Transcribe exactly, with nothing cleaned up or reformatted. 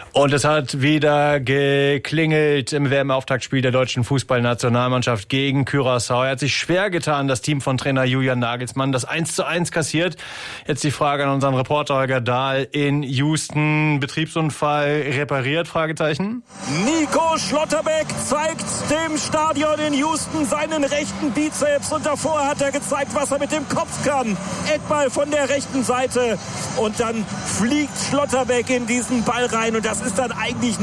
Und es hat wieder geklingelt im W M-Auftaktspiel der deutschen Fußballnationalmannschaft gegen Curaçao. Er hat sich schwer getan, das Team von Trainer Julian Nagelsmann, das eins zu eins kassiert. Jetzt die Frage an unseren Reporter Holger Dahl in Houston. Betriebsunfall repariert? Fragezeichen. Nico Schlotterbeck zeigt dem Stadion in Houston seinen rechten Bizeps und davor hat er gezeigt, was er mit dem Kopf kann. Eckball von der rechten Seite und dann fliegt Schlotterbeck in diesen Ball rein und das ist dann eigentlich